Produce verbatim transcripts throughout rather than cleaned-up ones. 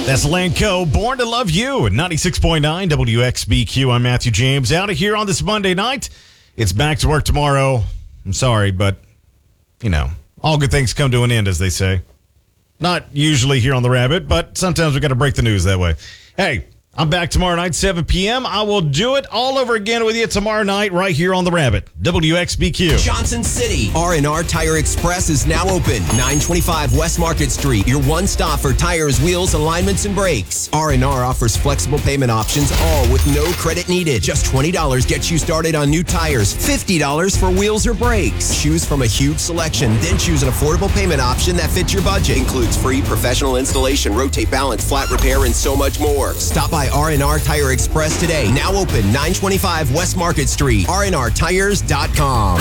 That's Lanco, Born to Love You, at ninety-six point nine W X B Q. I'm Matthew James, out of here on this Monday night. It's back to work tomorrow. I'm sorry, but, you know, all good things come to an end, as they say. Not usually here on The Rabbit, but sometimes we got to break the news that way. Hey, I'm back tomorrow night, seven p.m. I will do it all over again with you tomorrow night right here on The Rabbit, W X B Q. Johnson City. R and R Tire Express is now open. nine twenty-five West Market Street. Your one stop for tires, wheels, alignments, and brakes. R and R offers flexible payment options, all with no credit needed. Just twenty dollars gets you started on new tires. fifty dollars for wheels or brakes. Choose from a huge selection. Then choose an affordable payment option that fits your budget. Includes free professional installation, rotate balance, flat repair, and so much more. Stop by R and R Tire Express today. Now open, nine twenty-five West Market Street. R and R tires dot com.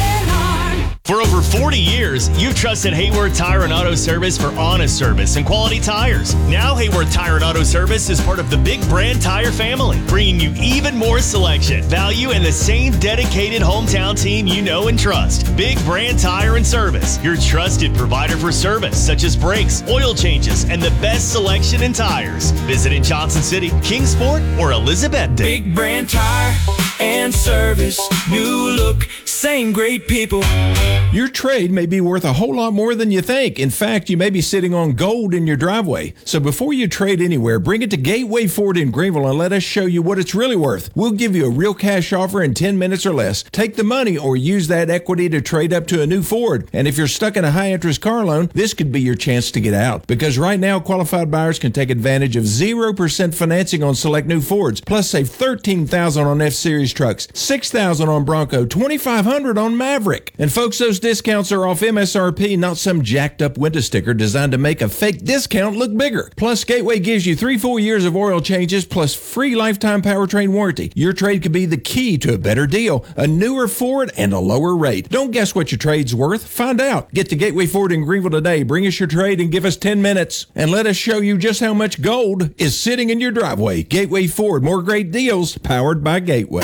For over forty years, you've trusted Hayworth Tire and Auto Service for honest service and quality tires. Now Hayworth Tire and Auto Service is part of the Big Brand Tire family, bringing you even more selection, value, and the same dedicated hometown team you know and trust. Big Brand Tire and Service, your trusted provider for service such as brakes, oil changes, and the best selection in tires. Visit in Johnson City, Kingsport, or Elizabeth Day. Big Brand Tire and Service, new look, same great people. Your trade may be worth a whole lot more than you think. In fact, you may be sitting on gold in your driveway. So before you trade anywhere, bring it to Gateway Ford in Greenville and let us show you what it's really worth. We'll give you a real cash offer in ten minutes or less. Take the money or use that equity to trade up to a new Ford. And if you're stuck in a high-interest car loan, this could be your chance to get out. Because right now, qualified buyers can take advantage of zero percent financing on select new Fords, plus save thirteen thousand dollars on F-Series trucks, six thousand dollars on Bronco, twenty-five hundred dollars on Maverick. And folks, those discounts are off M S R P, not some jacked up winter sticker designed to make a fake discount look bigger. Plus, Gateway gives you three full years of oil changes plus free lifetime powertrain warranty. Your trade could be the key to a better deal, a newer Ford, and a lower rate. Don't guess what your trade's worth. Find out. Get to Gateway Ford in Greenville today. Bring us your trade and give us ten minutes. And let us show you just how much gold is sitting in your driveway. Gateway Ford. More great deals powered by Gateway.